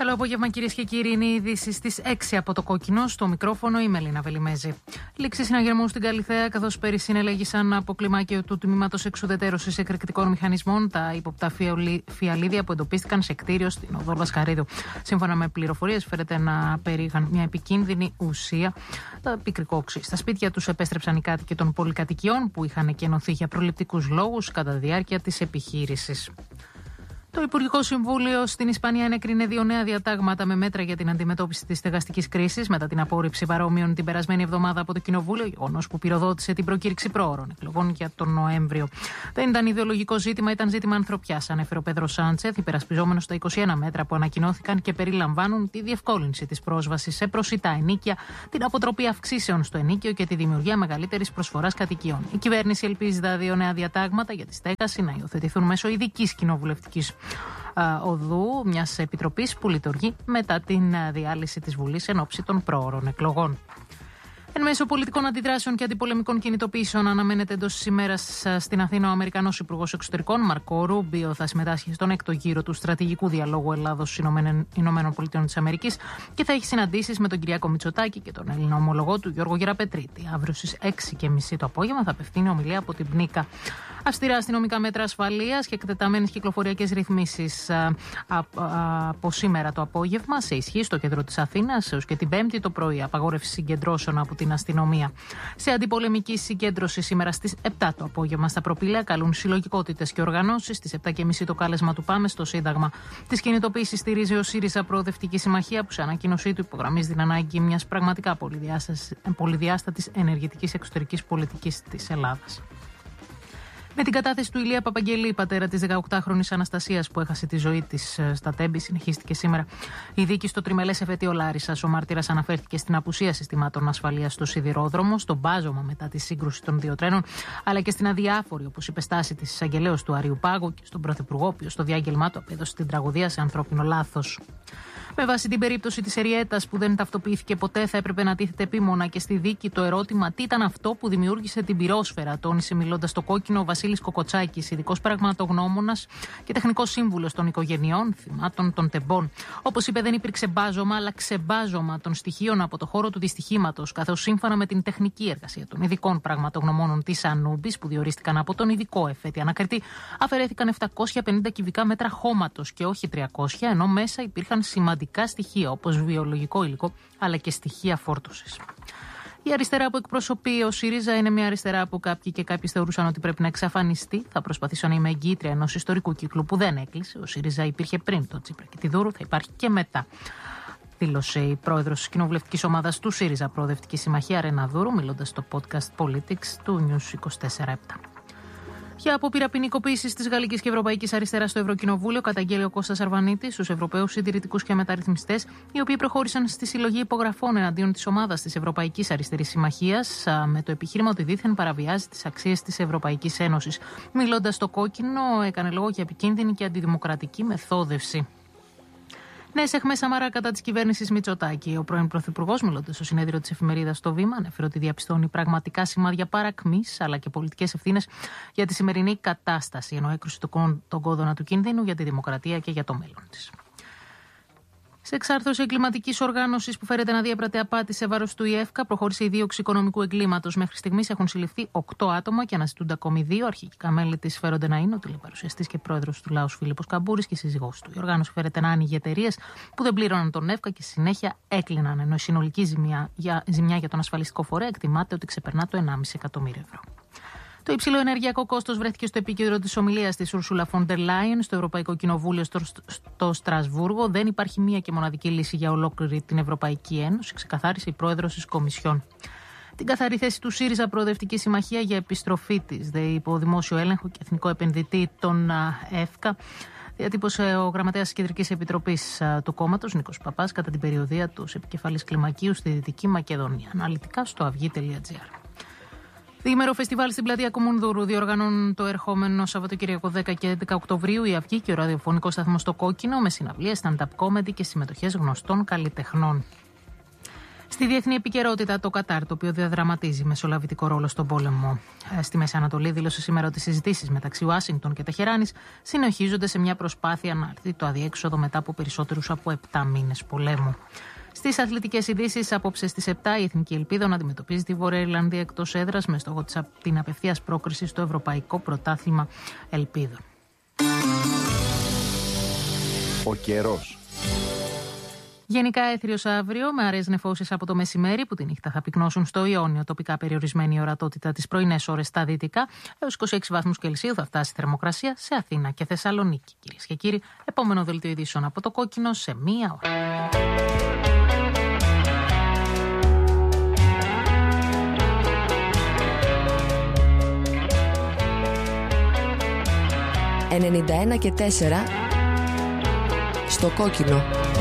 Καλό απόγευμα, κυρίες και κύριοι. Είναι η είδηση στις 6 από το Κόκκινο. Στο μικρόφωνο η Μελίνα Βελιμέζη. Λήξη συναγερμού στην Καλιθέα, καθώς πέρυσι συνελέγησαν από κλιμάκιο του τμήματος εξουδετερώσης εκρηκτικών μηχανισμών τα ύποπτα φιαλίδια που εντοπίστηκαν σε κτίριο στην οδό Λασκαρίδου. Σύμφωνα με πληροφορίες, φέρεται να περιείχαν μια επικίνδυνη ουσία, τα πικρικό οξύ. Στα σπίτια τους επέστρεψαν οι κάτοικοι των πολυκατοικιών που είχαν εκενωθεί για προληπτικούς λόγους κατά τη διάρκεια της επιχείρησης. Το Υπουργικό Συμβούλιο στην Ισπανία ενέκρινε 2 νέα διατάγματα με μέτρα για την αντιμετώπιση της στεγαστικής κρίσης μετά την απόρριψη παρόμοιων την περασμένη εβδομάδα από το Κοινοβούλιο, γεγονός που πυροδότησε την προκήρυξη προώρων εκλογών για τον Νοέμβριο. Δεν ήταν ιδεολογικό ζήτημα, ήταν ζήτημα ανθρωπιάς, ανέφερε ο Πέδρο Σάντσεθ, υπερασπιζόμενος τα 21 μέτρα που ανακοινώθηκαν και περιλαμβάνουν τη διευκόλυνση της πρόσβασης σε προσιτά ενοίκια, την αποτροπή αυξήσεων στο ενοίκιο και τη δημιουργία μεγαλύτερης προσφοράς κατοικιών. Η κυβέρνηση ελπίζει τα 2 νέα διατάγματα για τη στέγαση να υιοθετηθούν μέσω ειδικής κοινοβουλευτικής οδού μιας επιτροπής που λειτουργεί μετά την διάλυση της Βουλής εν ώψη των προώρων εκλογών. Εν μέσω πολιτικών αντιδράσεων και αντιπολεμικών κινητοποιήσεων, αναμένεται εντός της ημέρας στην Αθήνα ο Αμερικανός Υπουργός Εξωτερικών, Μαρκο Ρούμπιο, θα συμμετάσχει στον 6ο γύρο του στρατηγικού διαλόγου Ελλάδος-ΗΠΑ και θα έχει συναντήσεις με τον Κυριάκο Μητσοτάκη και τον Έλληνα ομολογό του Γιώργο Γεραπετρίτη. Αύριο στις 6:30 το απόγευμα θα απευθύνει ομιλία από την Πνίκα. Αυστηρά αστυνομικά μέτρα ασφαλείας και εκτεταμένες κυκλοφοριακές ρυθμίσεις από σήμερα το απόγευμα σε ισχύ στο κέντρο της Αθήνας έως και την Πέμπτη το πρωί. Απαγόρευση συγκεντρώσεων από την αστυνομία. Σε αντιπολεμική συγκέντρωση σήμερα στις 7 το απόγευμα στα Προπήλαια καλούν συλλογικότητες και οργανώσεις. Στις 7:30 το κάλεσμα του Πάμε στο Σύνταγμα. Τις κινητοποίησεις στηρίζει ο ΣΥΡΙΖΑ Προοδευτική Συμμαχία που σε ανακοίνωσή του υπογραμμίζει την ανάγκη μιας πραγματικά πολυδιάστατης ενεργητικής εξωτερικής πολιτικής της Ελλάδας. Με την κατάθεση του Ηλία Παπαγγελή, πατέρα της 18χρονης Αναστασίας που έχασε τη ζωή της στα Τέμπη, συνεχίστηκε σήμερα η δίκη στο τριμελές εφετείο Λάρισσας. Ο μάρτυρας αναφέρθηκε στην απουσία συστημάτων ασφαλείας στο σιδηρόδρομο, στον μπάζωμα μετά τη σύγκρουση των 2 τρένων, αλλά και στην αδιάφορη, όπως είπε, στάση της εισαγγελέως του Αριουπάγου και στον Πρωθυπουργό, ο οποίος στο διάγγελμά του απέδωσε την τραγωδία σε ανθρώπινο λάθος. Με βάση την περίπτωση της Εριέτας που δεν ταυτοποιήθηκε ποτέ, θα έπρεπε να τίθεται επίμονα και στη δίκη το ερώτημα τι ήταν αυτό που δημιούργησε την πυρόσφαιρα, τόνισε μιλώντας στο Κόκκινο ο Βασίλης Κοκοτσάκης, ειδικός πραγματογνώμονας και τεχνικός σύμβουλος των οικογενειών θυμάτων των τεμπών. Όπως είπε, δεν υπήρξε μπάζωμα, αλλά ξεμπάζωμα των στοιχείων από το χώρο του δυστυχήματος, καθώς σύμφωνα με την τεχνική εργασία των ειδικών πραγματογνωμόνων της Ανούμπης, που διορίστηκαν από τον ειδικό εφέτη ανακριτή, αφαιρέθηκαν 750 κυβικά μέτρα χώματος και όχι 300, ενώ μέσα υπήρχαν σημαντικά στοιχεία όπως βιολογικό υλικό αλλά και στοιχεία φόρτωσης. Η αριστερά που εκπροσωπεί ο ΣΥΡΙΖΑ είναι μια αριστερά που κάποιοι και κάποιες θεωρούσαν ότι πρέπει να εξαφανιστεί. Θα προσπαθήσω να είμαι εγγύητρια ενός ιστορικού κύκλου που δεν έκλεισε. Ο ΣΥΡΙΖΑ υπήρχε πριν το Τσίπρα και τη Δούρου, θα υπάρχει και μετά, δήλωσε η πρόεδρος της κοινοβουλευτικής ομάδας του ΣΥΡΙΖΑ Προοδευτική Συμμαχία, Ρένα Δούρου, μιλώντας στο podcast Politics του News 24/7. Για απόπειρα ποινικοποίησης της Γαλλικής και Ευρωπαϊκής Αριστεράς στο Ευρωκοινοβούλιο, καταγγέλει ο Κώστας Αρβανίτης στους Ευρωπαίους Συντηρητικούς και Μεταρρυθμιστές, οι οποίοι προχώρησαν στη συλλογή υπογραφών εναντίον της ομάδας της Ευρωπαϊκής Αριστερής Συμμαχίας, με το επιχείρημα ότι δήθεν παραβιάζει τις αξίες της Ευρωπαϊκής Ένωσης. Μιλώντας στο Κόκκινο, έκανε λόγο για επικίνδυνη και αντιδημοκρατική μεθόδευση. Νέες αιχμές Σαμαρά κατά της κυβέρνησης Μητσοτάκη. Ο πρώην Πρωθυπουργός, μιλώντας στο συνέδριο της εφημερίδας Το Βήμα, ανέφερε ότι διαπιστώνει πραγματικά σημάδια παρακμής αλλά και πολιτικές ευθύνες για τη σημερινή κατάσταση, ενώ έκρουσε τον κόδωνα του κίνδυνου για τη δημοκρατία και για το μέλλον της. Σε εξάρθρωση εγκληματικής οργάνωσης που φέρεται να διέπρατε απάτη σε βάρος του ΙΕΦΚΑ, προχώρησε η δίωξη οικονομικού εγκλήματος. Μέχρι στιγμής έχουν συλληφθεί 8 άτομα και αναζητούνται ακόμη 2. Αρχικά μέλη της φέρονται να είναι ο τηλεπαρουσιαστής και πρόεδρος του Λάους Φίλιππος Καμπούρης και η σύζυγός του. Η οργάνωση φέρεται να άνοιγε εταιρείες που δεν πλήρωναν τον ΙΕΦΚΑ και συνέχεια έκλειναν, ενώ η συνολική ζημιά για τον ασφαλιστικό φορέα εκτιμάται ότι ξεπερνά το 1,5 εκατομμύριο ευρώ. Το υψηλό ενεργειακό κόστος βρέθηκε στο επίκεντρο της ομιλίας της Ursula von der Leyen στο Ευρωπαϊκό Κοινοβούλιο στο Στρασβούργο. Δεν υπάρχει μία και μοναδική λύση για ολόκληρη την Ευρωπαϊκή Ένωση, ξεκαθάρισε η πρόεδρος της Κομισιόν. Την καθαρή θέση του ΣΥΡΙΖΑ Προοδευτική Συμμαχία για επιστροφή της υπό δημόσιο έλεγχο και εθνικό επενδυτή των ΕΦΚΑ διατύπωσε ο γραμματέας της Κεντρικής Επιτροπής του κόμματος, Νίκος Παπάς, κατά την περιοδία του ως επικεφαλής κλιμακίου στη Δυτική Μακεδονία. Αναλυτικά στο αυγή.gr. Διήμερο φεστιβάλ στην πλατεία Κουμουνδούρου διοργανώνουν το ερχόμενο Σαββατοκύριακο 10 και 11 Οκτωβρίου η Αυγή και ο ραδιοφωνικός σταθμός στο Κόκκινο με συναυλίες, stand-up comedy και συμμετοχές γνωστών καλλιτεχνών. Στη διεθνή επικαιρότητα, το Κατάρ, το οποίο διαδραματίζει μεσολαβητικό ρόλο στον πόλεμο στη Μέση Ανατολή, δήλωσε σήμερα ότι οι συζητήσεις μεταξύ Ουάσιγκτον και Τεχεράνης συνεχίζονται σε μια προσπάθεια να έρθει το αδιέξοδο μετά από περισσότερους από 7 μήνες πολέμου. Στις αθλητικές ειδήσεις, απόψε στις 7, η Εθνική Ελπίδα να αντιμετωπίζει τη Βόρεια Ιρλανδία εκτός έδρας με στόχο την απευθείας πρόκριση στο Ευρωπαϊκό Πρωτάθλημα Ελπίδα. Ο καιρός. Γενικά έθριος αύριο, με αραιές νεφώσεις από το μεσημέρι που τη νύχτα θα πυκνώσουν στο Ιόνιο, τοπικά περιορισμένη ορατότητα τις πρωινές ώρες στα δυτικά. Έως 26 βαθμούς Κελσίου θα φτάσει η θερμοκρασία σε Αθήνα και Θεσσαλονίκη. Κυρίες και κύριοι, επόμενο δελτίο ειδήσεων από το Κόκκινο σε 1 ώρα. «91 και 4» στο Κόκκινο.